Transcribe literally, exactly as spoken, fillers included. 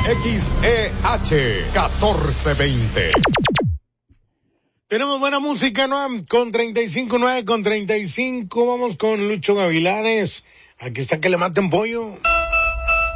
X E H catorce veinte. Tenemos buena música, ¿no? Con treinta y cinco nueve, con treinta y cinco. Vamos con Lucho Gavilanes. Aquí está que le maten pollo.